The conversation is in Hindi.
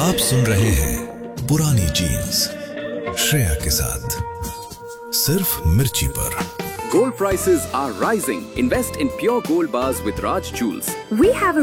आप सुन रहे हैं पुरानी जीन्स श्रेया के साथ सिर्फ मिर्ची पर। Gold prices are rising. Invest in pure gold bars with Raj Jewels. We have a